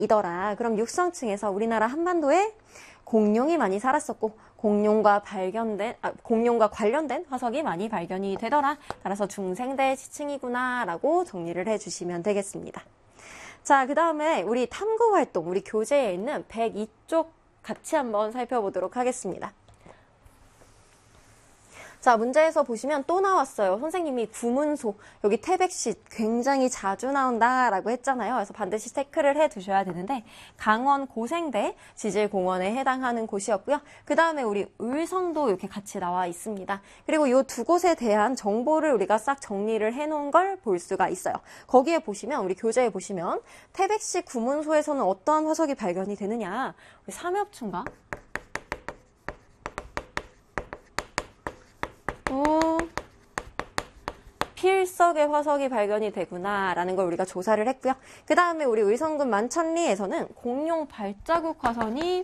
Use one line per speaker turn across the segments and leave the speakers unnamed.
이더라. 그럼 육성층에서 우리나라 한반도에 공룡이 많이 살았었고 공룡과 관련된 화석이 많이 발견이 되더라. 따라서 중생대 지층이구나 라고 정리를 해주시면 되겠습니다. 자, 그 다음에 우리 탐구활동, 우리 교재에 있는 102쪽 같이 한번 살펴보도록 하겠습니다. 자, 문제에서 보시면 또 나왔어요. 선생님이 구문소, 여기 태백시 굉장히 자주 나온다라고 했잖아요. 그래서 반드시 체크를 해두셔야 되는데 강원 고생대 지질공원에 해당하는 곳이었고요. 그 다음에 우리 을성도 이렇게 같이 나와 있습니다. 그리고 이 두 곳에 대한 정보를 우리가 싹 정리를 해놓은 걸 볼 수가 있어요. 거기에 보시면, 우리 교재에 보시면 태백시 구문소에서는 어떠한 화석이 발견이 되느냐. 우리 삼엽춘가? 필석의 화석이 발견이 되구나라는 걸 우리가 조사를 했고요. 그 다음에 우리 의성군 만천리에서는 공룡 발자국 화석이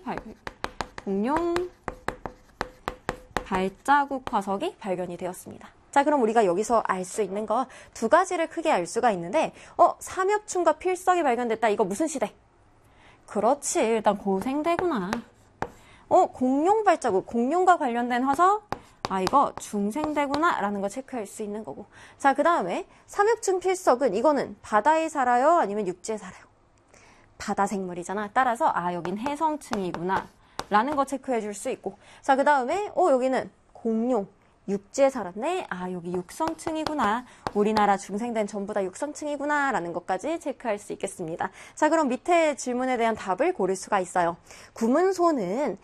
발견이 되었습니다. 자, 그럼 우리가 여기서 알 수 있는 거 두 가지를 크게 알 수가 있는데, 삼엽춘과 필석이 발견됐다. 이거 무슨 시대? 그렇지, 일단 고생대구나. 공룡 발자국, 공룡과 관련된 화석? 이거 중생대구나 라는 거 체크할 수 있는 거고. 자, 그 다음에 삼엽춘 필석은 이거는 바다에 살아요? 아니면 육지에 살아요? 바다 생물이잖아. 따라서 여긴 해성층이구나 라는 거 체크해 줄 수 있고. 자, 그 다음에 여기는 공룡, 육지에 살았네. 여기 육성층이구나. 우리나라 중생대는 전부 다 육성층이구나 라는 것까지 체크할 수 있겠습니다. 자, 그럼 밑에 질문에 대한 답을 고를 수가 있어요. 구문소는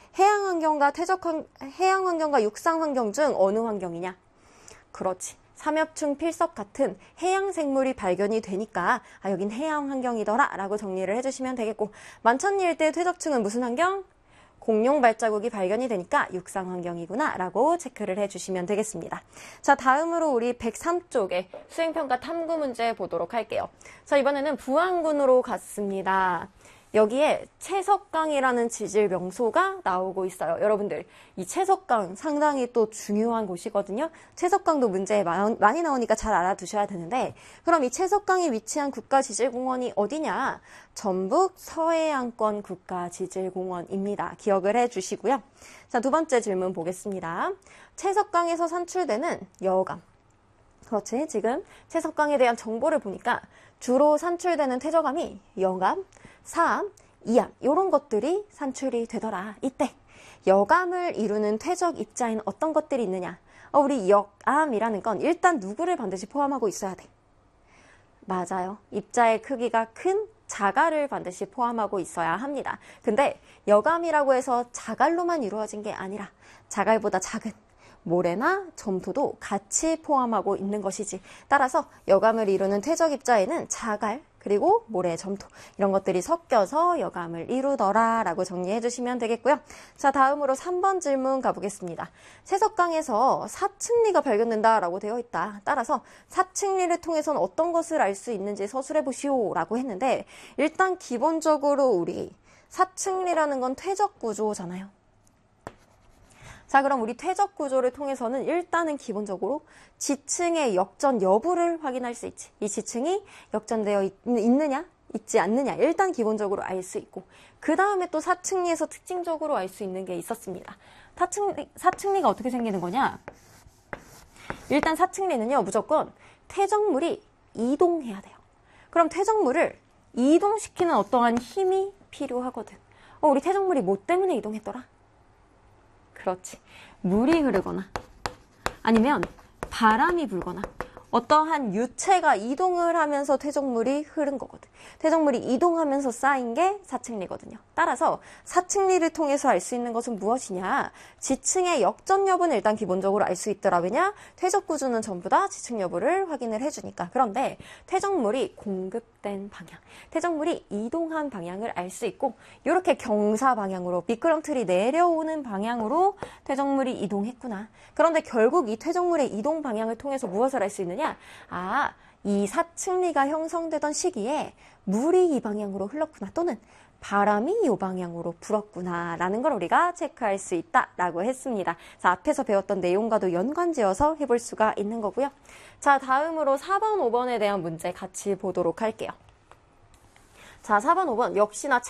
해양환경과 육상환경 중 어느 환경이냐? 그렇지. 삼엽춘 필석 같은 해양생물이 발견이 되니까 여긴 해양환경이더라 라고 정리를 해주시면 되겠고, 만천리 일대 퇴적층은 무슨 환경? 공룡 발자국이 발견이 되니까 육상환경이구나 라고 체크를 해주시면 되겠습니다. 자, 다음으로 우리 103쪽의 수행평가 탐구 문제 보도록 할게요. 자, 이번에는 부안군으로 갔습니다. 여기에 채석강이라는 지질 명소가 나오고 있어요. 여러분들, 이 채석강 상당히 또 중요한 곳이거든요. 채석강도 문제에 많이 나오니까 잘 알아두셔야 되는데, 그럼 이 채석강이 위치한 국가지질공원이 어디냐? 전북 서해안권 국가지질공원입니다. 기억을 해주시고요. 자, 두 번째 질문 보겠습니다. 채석강에서 산출되는 여감. 그렇지, 지금 채석강에 대한 정보를 보니까 주로 산출되는 퇴적암이 여감, 사암, 이암 이런 것들이 산출이 되더라. 이때 여감을 이루는 퇴적 입자에는 어떤 것들이 있느냐? 우리 역암이라는 건 일단 누구를 반드시 포함하고 있어야 돼? 맞아요. 입자의 크기가 큰 자갈을 반드시 포함하고 있어야 합니다. 근데 여감이라고 해서 자갈로만 이루어진 게 아니라 자갈보다 작은 모래나 점토도 같이 포함하고 있는 것이지. 따라서 여감을 이루는 퇴적 입자에는 자갈, 그리고 모래, 점토 이런 것들이 섞여서 여감을 이루더라 라고 정리해 주시면 되겠고요. 자, 다음으로 3번 질문 가보겠습니다. 채석강에서 사층리가 발견된다라고 되어 있다. 따라서 사층리를 통해서는 어떤 것을 알 수 있는지 서술해 보시오 라고 했는데, 일단 기본적으로 우리 사층리라는 건 퇴적 구조잖아요. 자, 그럼 우리 퇴적 구조를 통해서는 일단은 기본적으로 지층의 역전 여부를 확인할 수 있지. 이 지층이 역전되어 있느냐, 있지 않느냐, 일단 기본적으로 알 수 있고, 그 다음에 또 사층리에서 특징적으로 알 수 있는 게 있었습니다. 사층리가 어떻게 생기는 거냐? 일단 사층리는요, 무조건 퇴적물이 이동해야 돼요. 그럼 퇴적물을 이동시키는 어떠한 힘이 필요하거든. 우리 퇴적물이 뭐 때문에 이동했더라? 그렇지. 물이 흐르거나 아니면 바람이 불거나 어떠한 유체가 이동을 하면서 퇴적물이 흐른 거거든. 퇴적물이 이동하면서 쌓인 게 사층리거든요. 따라서 사층리를 통해서 알 수 있는 것은 무엇이냐? 지층의 역전 여부는 일단 기본적으로 알 수 있더라. 왜냐? 퇴적 구조는 전부 다 지층 여부를 확인을 해주니까. 그런데 퇴적물이 공급된 방향, 퇴적물이 이동한 방향을 알 수 있고, 이렇게 경사 방향으로 미끄럼틀이 내려오는 방향으로 퇴적물이 이동했구나. 그런데 결국 이 퇴적물의 이동 방향을 통해서 무엇을 알 수 있느냐? 이 사층리가 형성되던 시기에 물이 이 방향으로 흘렀구나, 또는 바람이 이 방향으로 불었구나 라는 걸 우리가 체크할 수 있다라고 했습니다. 자, 앞에서 배웠던 내용과도 연관지어서 해볼 수가 있는 거고요. 자, 다음으로 4번, 5번에 대한 문제 같이 보도록 할게요. 자, 4번, 5번 역시나